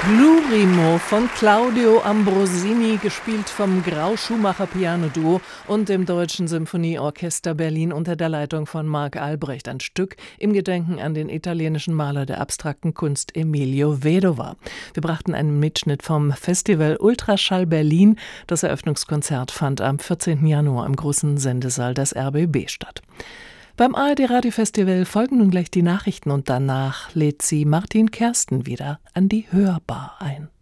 Plurimo von Claudio Ambrosini, gespielt vom Grau-Schumacher Piano-Duo und dem Deutschen Symphonieorchester Berlin unter der Leitung von Marc Albrecht. Ein Stück im Gedenken an den italienischen Maler der abstrakten Kunst Emilio Vedova. Wir brachten einen Mitschnitt vom Festival Ultraschall Berlin. Das Eröffnungskonzert fand am 14. Januar im großen Sendesaal des RBB statt. Beim ARD-Radio-Festival folgen nun gleich die Nachrichten und danach lädt sie Martin Kersten wieder an die Hörbar ein.